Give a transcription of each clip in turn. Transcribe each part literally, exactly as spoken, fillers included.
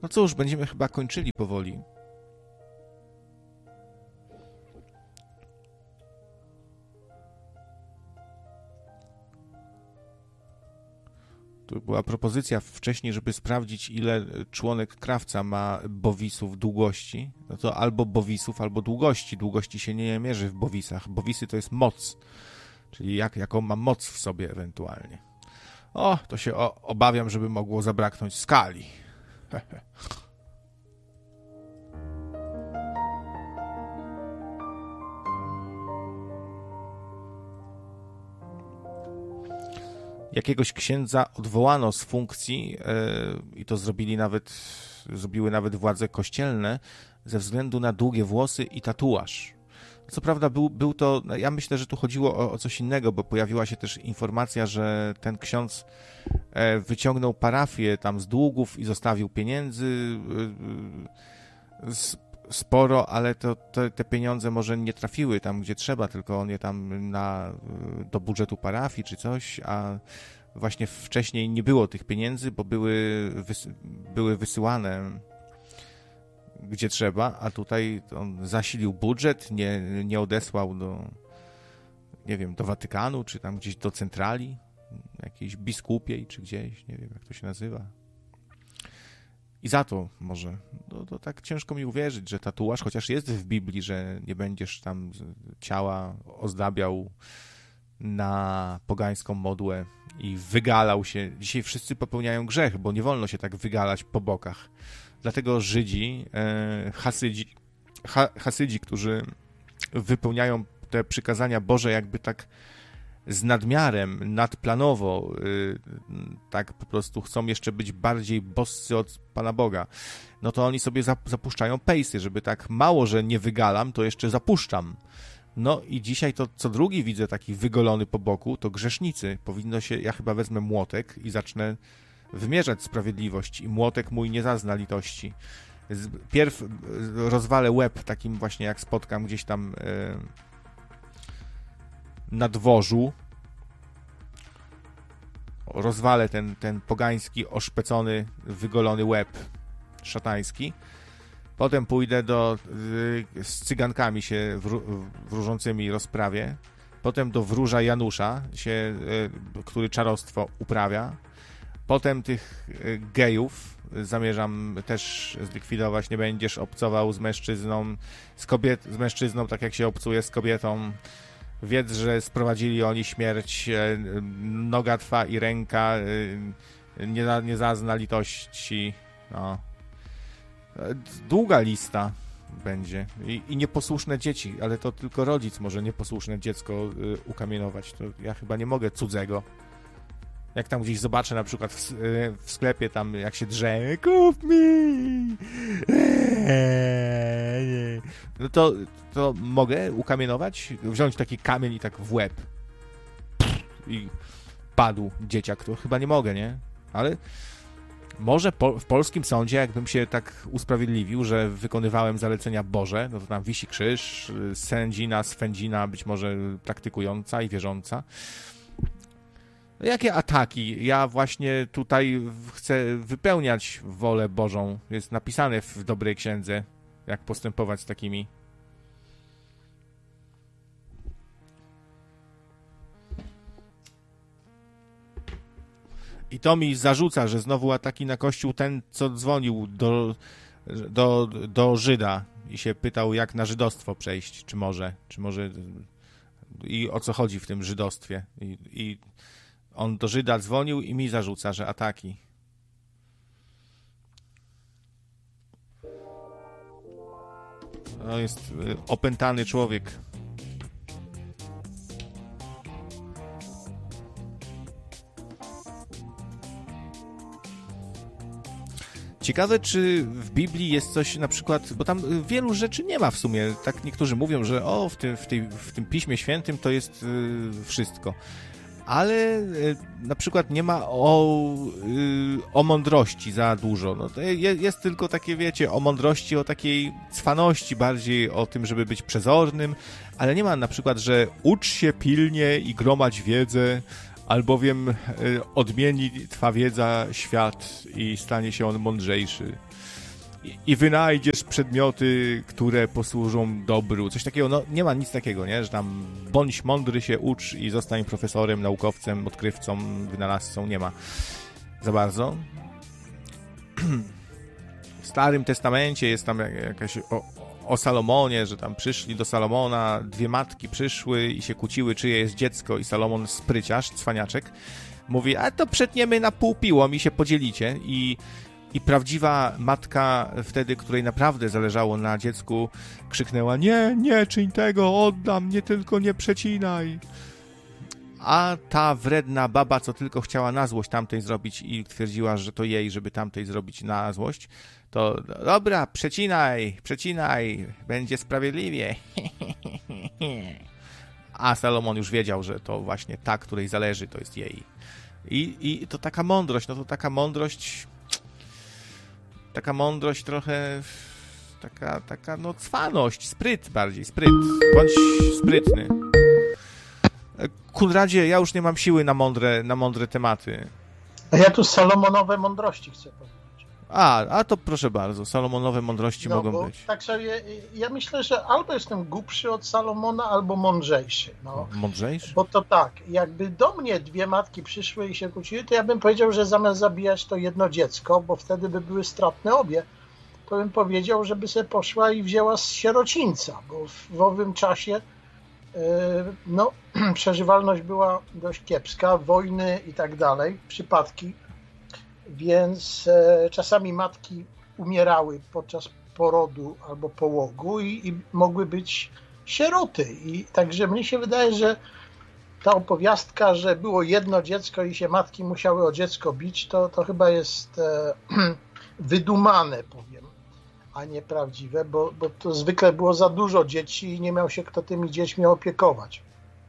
No cóż, będziemy chyba kończyli powoli. Tu była propozycja wcześniej, żeby sprawdzić, ile członek krawca ma bowisów długości. No to albo bowisów, albo długości. Długości się nie mierzy w bowisach. Bowisy to jest moc. Czyli jak, jaką ma moc w sobie ewentualnie. O, to się o, obawiam, żeby mogło zabraknąć skali. Jakiegoś księdza odwołano z funkcji yy, i to zrobili nawet, zrobiły nawet władze kościelne ze względu na długie włosy i tatuaż. Co prawda był, był to, ja myślę, że tu chodziło o, o coś innego, bo pojawiła się też informacja, że ten ksiądz e, wyciągnął parafię tam z długów i zostawił pieniędzy e, z, sporo, ale to, to, te pieniądze może nie trafiły tam, gdzie trzeba, tylko on je tam na, do budżetu parafii czy coś, a właśnie wcześniej nie było tych pieniędzy, bo były, wys, były wysyłane gdzie trzeba, a tutaj on zasilił budżet, nie, nie odesłał do, nie wiem, do Watykanu, czy tam gdzieś do centrali, jakiejś biskupiej, czy gdzieś, nie wiem, jak to się nazywa. I za to może, no to tak ciężko mi uwierzyć, że tatuaż, chociaż jest w Biblii, że nie będziesz tam ciała ozdabiał na pogańską modłę i wygalał się. Dzisiaj wszyscy popełniają grzech, bo nie wolno się tak wygalać po bokach. Dlatego Żydzi, e, Hasydzi, ha, Hasydzi, którzy wypełniają te przykazania Boże jakby tak z nadmiarem, nadplanowo, y, tak po prostu chcą jeszcze być bardziej boscy od Pana Boga, no to oni sobie zapuszczają pejsy, żeby tak mało, że nie wygalam, to jeszcze zapuszczam. No i dzisiaj to co drugi widzę taki wygolony po boku, to grzesznicy. Powinno się, ja chyba wezmę młotek i zacznę wymierzać sprawiedliwość i młotek mój nie zazna litości. Pierw rozwalę łeb takim właśnie, jak spotkam gdzieś tam yy, na dworzu. Rozwalę ten, ten pogański, oszpecony, wygolony łeb szatański. Potem pójdę do, yy, z cygankami się wró wróżącymi rozprawię. Potem do wróża Janusza, się, yy, który czarostwo uprawia. Potem tych gejów zamierzam też zlikwidować. Nie będziesz obcował z mężczyzną, z, kobiet, z mężczyzną, tak jak się obcuje z kobietą. Wiedz, że sprowadzili oni śmierć, noga twa i ręka nie, nie zazna litości. No. Długa lista będzie. I, I nieposłuszne dzieci, ale to tylko rodzic może nieposłuszne dziecko ukamienować. To ja chyba nie mogę cudzego. Jak tam gdzieś zobaczę na przykład w, w sklepie tam jak się drze, kup mi, no to, to mogę ukamienować, wziąć taki kamień i tak w łeb i padł dzieciak, to chyba nie mogę, nie? Ale może po, w polskim sądzie, jakbym się tak usprawiedliwił, że wykonywałem zalecenia Boże, no to tam wisi krzyż, sędzina, swędzina, być może praktykująca i wierząca. Jakie ataki? Ja właśnie tutaj chcę wypełniać wolę Bożą. Jest napisane w dobrej księdze, jak postępować z takimi. I to mi zarzuca, że znowu ataki na Kościół ten, co dzwonił do, do, do Żyda i się pytał, jak na żydostwo przejść, czy może, czy może i o co chodzi w tym żydostwie. I, i on do Żyda dzwonił i mi zarzuca, że ataki. To jest opętany człowiek. Ciekawe, czy w Biblii jest coś na przykład, bo tam wielu rzeczy nie ma w sumie. Tak niektórzy mówią, że o, w tym, w tej, w tym Piśmie Świętym to jest yy, wszystko. Ale yy, na przykład nie ma o, yy, o mądrości za dużo. No to jest, jest tylko takie, wiecie, o mądrości, o takiej cwaności, bardziej o tym, żeby być przezornym, ale nie ma na przykład, że ucz się pilnie i gromadź wiedzę, albowiem odmieni twa wiedza świat i stanie się on mądrzejszy. I wynajdziesz przedmioty, które posłużą dobru. Coś takiego, no nie ma nic takiego, nie? Że tam bądź mądry, się ucz i zostań profesorem, naukowcem, odkrywcą, wynalazcą. Nie ma za bardzo. W Starym Testamencie jest tam jakaś o, o Salomonie, że tam przyszli do Salomona, dwie matki przyszły i się kłóciły, czyje jest dziecko, i Salomon, spryciarz, cwaniaczek, mówi, a to przetniemy na pół piłą i się podzielicie. I I prawdziwa matka wtedy, której naprawdę zależało na dziecku, krzyknęła, nie, nie czyń tego, oddam, nie tylko nie przecinaj. A ta wredna baba, co tylko chciała na złość tamtej zrobić i twierdziła, że to jej, żeby tamtej zrobić na złość, to dobra, przecinaj, przecinaj, będzie sprawiedliwie. A Salomon już wiedział, że to właśnie ta, której zależy, to jest jej. I, i to taka mądrość, no to taka mądrość... Taka mądrość trochę, taka, taka, no cwaność, spryt bardziej, spryt, bądź sprytny. Konradzie, ja już nie mam siły na mądre, na mądre tematy. A ja tu Salomonowe mądrości chcę powiedzieć. A, a to proszę bardzo, Salomonowe mądrości no, mogą bo być. Tak sobie, ja myślę, że albo jestem głupszy od Salomona, albo mądrzejszy. No. Mądrzejszy? Bo to tak, jakby do mnie dwie matki przyszły i się kłóciły, to ja bym powiedział, że zamiast zabijać to jedno dziecko, bo wtedy by były stratne obie, to bym powiedział, żeby sobie poszła i wzięła z sierocińca, bo w, w owym czasie yy, no, przeżywalność była dość kiepska, wojny i tak dalej, przypadki, więc e, czasami matki umierały podczas porodu albo połogu i, i mogły być sieroty. I także mnie się wydaje, że ta opowiastka, że było jedno dziecko i się matki musiały o dziecko bić, to, to chyba jest e, wydumane, powiem, a nie prawdziwe, bo, bo to zwykle było za dużo dzieci i nie miał się kto tymi dziećmi opiekować.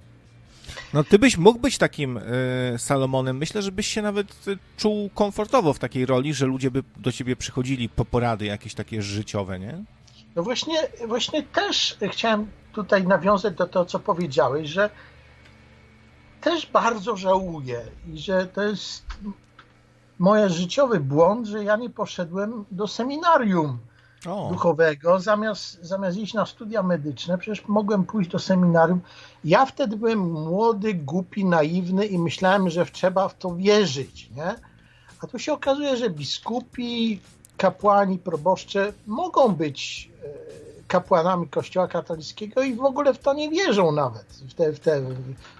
No ty byś mógł być takim y, Salomonem. Myślę, że byś się nawet y, czuł komfortowo w takiej roli, że ludzie by do ciebie przychodzili po porady jakieś takie życiowe, nie? No właśnie, właśnie też chciałem tutaj nawiązać do tego, co powiedziałeś, że też bardzo żałuję i że to jest mój życiowy błąd, że ja nie poszedłem do seminarium o. duchowego, zamiast, zamiast iść na studia medyczne. Przecież mogłem pójść do seminarium. Ja wtedy byłem młody, głupi, naiwny i myślałem, że trzeba w to wierzyć, nie? A tu się okazuje, że biskupi, kapłani, proboszcze mogą być kapłanami Kościoła katolickiego i w ogóle w to nie wierzą nawet, w te, w te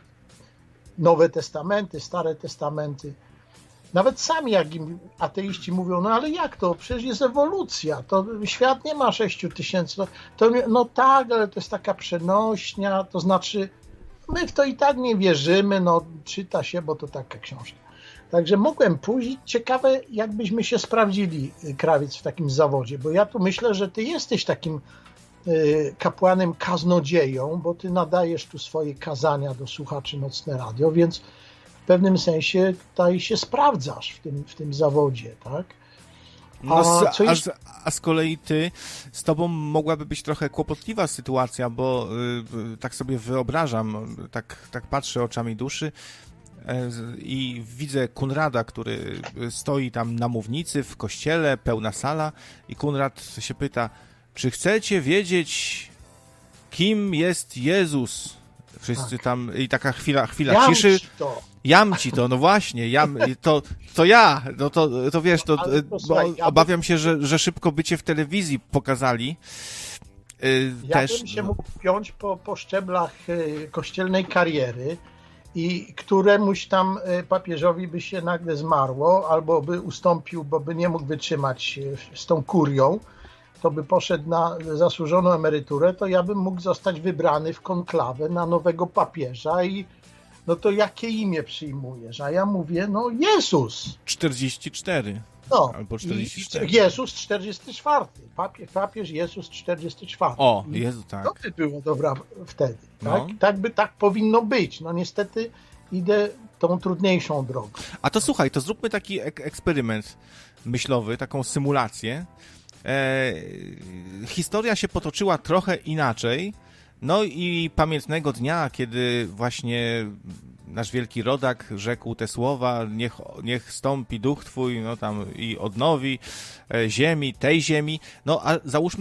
Nowe Testamenty, Stare Testamenty. Nawet sami, jak im ateiści mówią, no ale jak to? Przecież jest ewolucja, to świat nie ma sześciu tysięcy. To, to, no tak, ale to jest taka przenośnia, to znaczy my w to i tak nie wierzymy, no czyta się, bo to taka książka. Także mogłem pójść. Ciekawe, jakbyśmy się sprawdzili, Krawiec, w takim zawodzie, bo ja tu myślę, że ty jesteś takim y, kapłanem kaznodzieją, bo ty nadajesz tu swoje kazania do słuchaczy Nocne Radio, więc w pewnym sensie tutaj się sprawdzasz w tym, w tym zawodzie, tak? A, no, co a, jest... a z kolei ty, z tobą mogłaby być trochę kłopotliwa sytuacja, bo y, tak sobie wyobrażam, tak, tak patrzę oczami duszy y, i widzę Konrada, który stoi tam na mównicy w kościele, pełna sala, i Konrad się pyta, czy chcecie wiedzieć, kim jest Jezus? Wszyscy tak. tam, i taka chwila, chwila Jam ciszy. ci to. Jam ci to, no właśnie, jam, to, to ja, no to, to wiesz, to, Ale to, bo słuchaj, ja obawiam bym, się, że, że szybko by cię w telewizji pokazali. Yy, ja też, bym się no. mógł piąć po, po szczeblach y, kościelnej kariery i któremuś tam y, papieżowi by się nagle zmarło, albo by ustąpił, bo by nie mógł wytrzymać y, z tą kurią, to by poszedł na zasłużoną emeryturę, to ja bym mógł zostać wybrany w konklawę na nowego papieża i no to jakie imię przyjmujesz? A ja mówię, no Jezus. czterdzieści cztery. No, albo czterdzieści cztery. Jezus czterdziesty czwarty. Papież, papież Jezus czterdziesty czwarty. O, Jezu, tak. To by było dobra wtedy. No. Tak? tak by tak powinno być. No niestety idę tą trudniejszą drogą. A to słuchaj, to zróbmy taki ek- eksperyment myślowy, taką symulację. E, historia się potoczyła trochę inaczej. No i pamiętnego dnia, kiedy właśnie nasz wielki rodak rzekł te słowa, niech, niech stąpi duch Twój, no tam i odnowi ziemi, tej ziemi, no a załóżmy